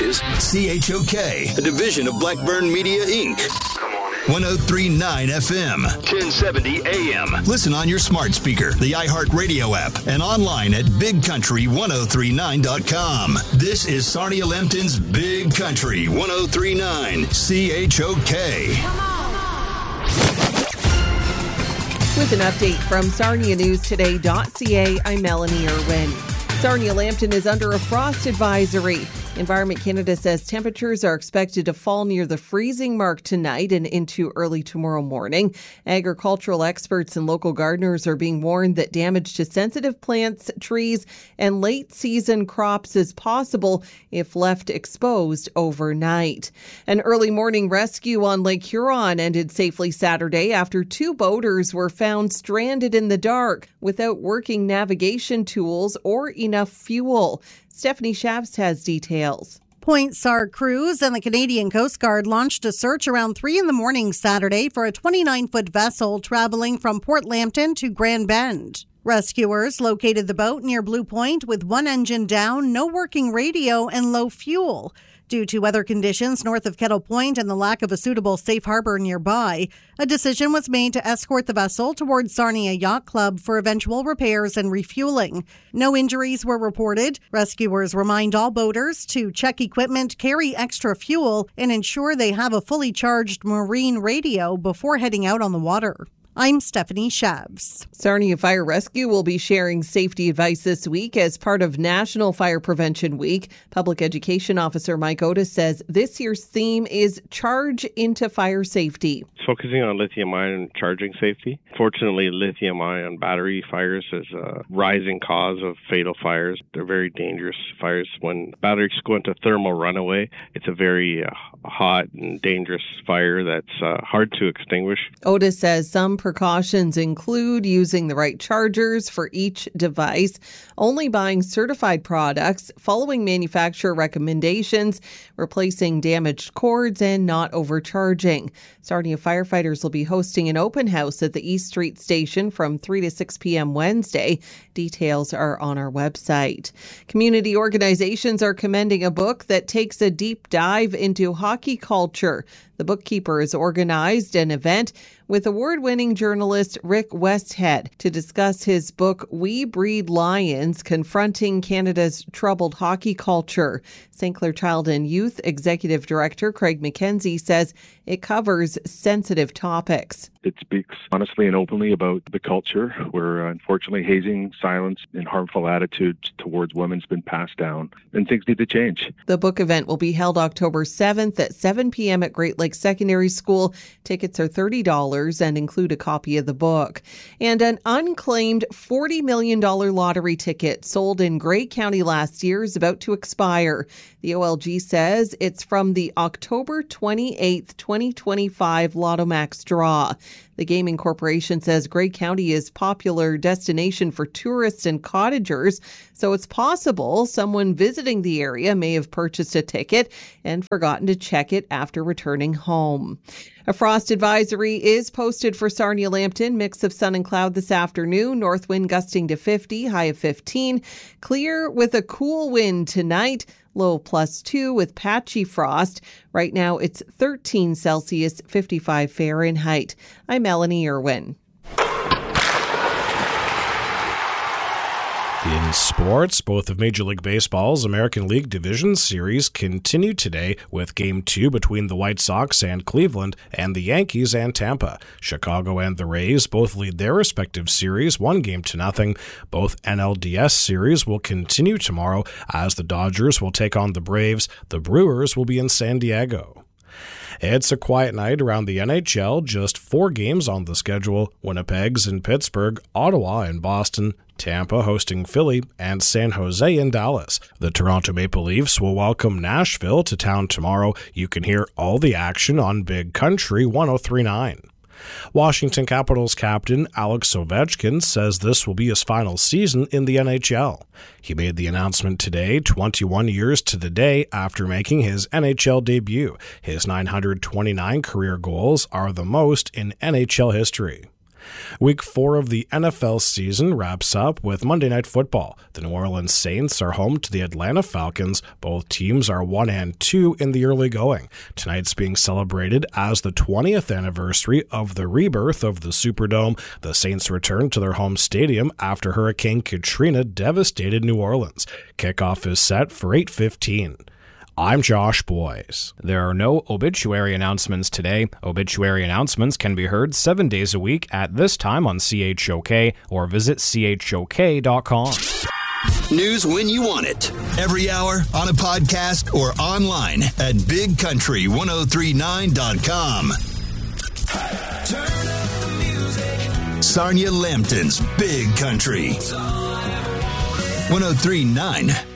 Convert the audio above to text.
is CHOK, a division of Blackburn Media, Inc. Come on. 103.9 FM, 1070 AM. Listen on your smart speaker, the iHeartRadio app, and online at bigcountry1039.com. This is Sarnia Lambton's Big Country 1039 CHOK. Come on. With an update from SarniaNewsToday.ca, I'm Melanie Irwin. Sarnia Lambton is under a frost advisory. Environment Canada says temperatures are expected to fall near the freezing mark tonight and into early tomorrow morning. Agricultural experts and local gardeners are being warned that damage to sensitive plants, trees, and late-season crops is possible if left exposed overnight. An early morning rescue on Lake Huron ended safely Saturday after 2 boaters were found stranded in the dark without working navigation tools or enough fuel. Stephanie Shabs has details. Point SAR crews and the Canadian Coast Guard launched a search around 3 a.m. Saturday for a 29-foot vessel traveling from Port Lambton to Grand Bend. Rescuers located the boat near Blue Point with one engine down, no working radio, and low fuel. Due to weather conditions north of Kettle Point and the lack of a suitable safe harbor nearby, a decision was made to escort the vessel towards Sarnia Yacht Club for eventual repairs and refueling. No injuries were reported. Rescuers remind all boaters to check equipment, carry extra fuel, and ensure they have a fully charged marine radio before heading out on the water. I'm Stephanie Shabs. Sarnia Fire Rescue will be sharing safety advice this week as part of National Fire Prevention Week. Public Education Officer Mike Otis says this year's theme is Charge into Fire Safety. It's focusing on lithium-ion charging safety. Fortunately, lithium-ion battery fires is a rising cause of fatal fires. They're very dangerous fires. When batteries go into thermal runaway, it's a very hot and dangerous fire that's hard to extinguish. Otis says some precautions include using the right chargers for each device, only buying certified products, following manufacturer recommendations, replacing damaged cords, and not overcharging. Sarnia firefighters will be hosting an open house at the East Street Station from 3 to 6 p.m. Wednesday. Details are on our website. Community organizations are commending a book that takes a deep dive into hockey culture. The Bookkeeper has organized an event with award-winning journalist Rick Westhead to discuss his book, We Breed Lions, Confronting Canada's Troubled Hockey Culture. St. Clair Child and Youth Executive Director Craig McKenzie says it covers sensitive topics. It speaks honestly and openly about the culture where, unfortunately, hazing, silence, and harmful attitudes towards women's been passed down, and things need to change. The book event will be held October 7th at 7 p.m. at Great Lakes Secondary School. Tickets are $30 and include a copy of the book. And an unclaimed $40 million lottery ticket sold in Grey County last year is about to expire. The OLG says it's from the October 28th, 2025 Lotto Max draw. The Gaming Corporation says Grey County is a popular destination for tourists and cottagers, so it's possible someone visiting the area may have purchased a ticket and forgotten to check it after returning home. A frost advisory is posted for Sarnia Lambton. Mix of sun and cloud this afternoon. North wind gusting to 50, high of 15. Clear with a cool wind tonight. Low +2 with patchy frost. Right now it's 13 Celsius, 55 Fahrenheit. I'm Melanie Irwin. In sports, both of Major League Baseball's American League Division Series continue today with Game 2 between the White Sox and Cleveland and the Yankees and Tampa. Chicago and the Rays both lead their respective series 1-0. Both NLDS series will continue tomorrow as the Dodgers will take on the Braves. The Brewers will be in San Diego. It's a quiet night around the NHL, just 4 games on the schedule. Winnipeg's in Pittsburgh, Ottawa and Boston, Tampa hosting Philly, and San Jose in Dallas. The Toronto Maple Leafs will welcome Nashville to town tomorrow. You can hear all the action on Big Country 103.9. Washington Capitals captain Alex Ovechkin says this will be his final season in the NHL. He made the announcement today, 21 years to the day after making his NHL debut. His 929 career goals are the most in NHL history. Week 4 of the NFL season wraps up with Monday Night Football. The New Orleans Saints are home to the Atlanta Falcons. Both teams are 1-2 in the early going. Tonight's being celebrated as the 20th anniversary of the rebirth of the Superdome. The Saints return to their home stadium after Hurricane Katrina devastated New Orleans. Kickoff is set for 8:15. I'm Josh Boyes. There are no obituary announcements today. Obituary announcements can be heard 7 days a week at this time on CHOK or visit chok.com. News when you want it. Every hour on a podcast or online at bigcountry1039.com. Turn up the music. Sarnia Lambton's Big Country. 1039